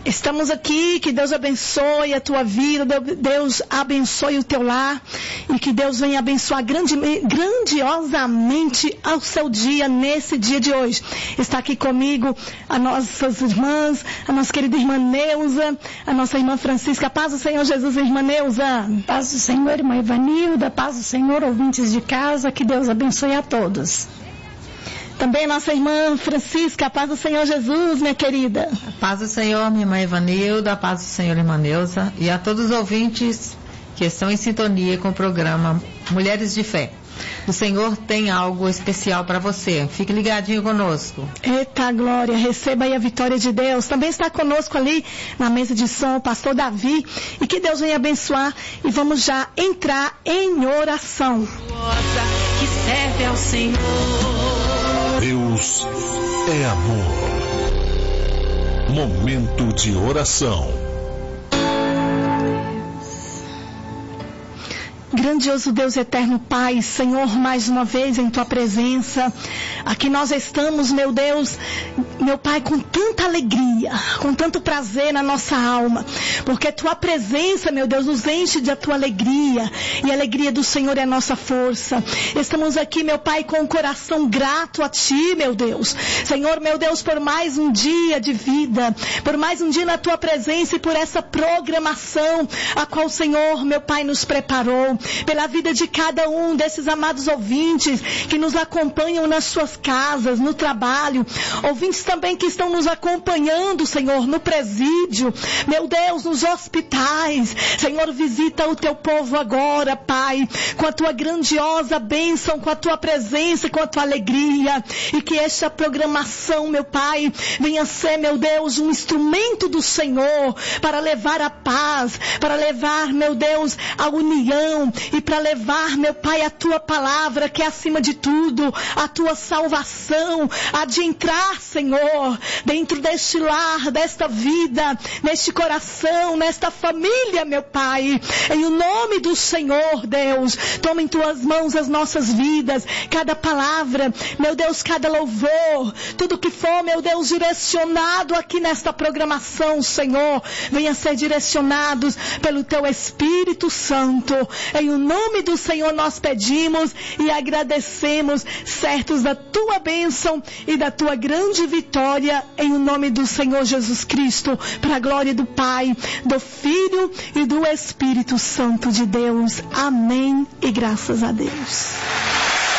Estamos aqui, que Deus abençoe a tua vida, Deus abençoe o teu lar e que Deus venha abençoar grandiosamente ao seu dia, nesse dia de hoje. Está aqui comigo as nossas irmãs, a nossa querida irmã Neuza, a nossa irmã Francisca. Paz do Senhor Jesus, irmã Neuza. Paz do Senhor, irmã Ivanilda, paz do Senhor, ouvintes de casa, que Deus abençoe a todos. Também nossa irmã Francisca, a paz do Senhor Jesus, minha querida. A paz do Senhor, minha irmã Ivanilda, a paz do Senhor, irmã Neuza, e a todos os ouvintes que estão em sintonia com o programa Mulheres de Fé. O Senhor tem algo especial para você. Fique ligadinho conosco. Eita glória, receba aí a vitória de Deus. Também está conosco ali na mesa de som o pastor Davi. E que Deus venha abençoar. E vamos já entrar em oração. Que serve ao Senhor. Deus é amor. Momento de oração. Grandioso Deus eterno Pai, Senhor, mais uma vez em Tua presença, aqui nós estamos, meu Deus, meu Pai, com tanta alegria, com tanto prazer na nossa alma, porque Tua presença, meu Deus, nos enche de Tua alegria, e a alegria do Senhor é a nossa força. Estamos aqui, meu Pai, com o coração grato a Ti, meu Deus, Senhor, meu Deus, por mais um dia de vida, por mais um dia na Tua presença e por essa programação, a qual o Senhor, meu Pai, nos preparou, pela vida de cada um desses amados ouvintes que nos acompanham nas suas casas, no trabalho, ouvintes também que estão nos acompanhando, Senhor, no presídio, meu Deus, nos hospitais. Senhor, visita o teu povo agora, Pai, com a tua grandiosa bênção, com a tua presença, com a tua alegria, e que esta programação, meu Pai, venha ser, meu Deus, um instrumento do Senhor para levar a paz, para levar, meu Deus, a união, e para levar, meu Pai, a tua palavra, que é acima de tudo, a tua salvação, a de entrar, Senhor, dentro deste lar, desta vida, neste coração, nesta família, meu Pai, em o nome do Senhor, Deus, toma em tuas mãos as nossas vidas, cada palavra, meu Deus, cada louvor, tudo que for, meu Deus, direcionado aqui nesta programação, Senhor, venha ser direcionados pelo teu Espírito Santo. Em o nome do Senhor nós pedimos e agradecemos, certos da tua bênção e da tua grande vitória, em o nome do Senhor Jesus Cristo, para a glória do Pai, do Filho e do Espírito Santo de Deus. Amém e graças a Deus.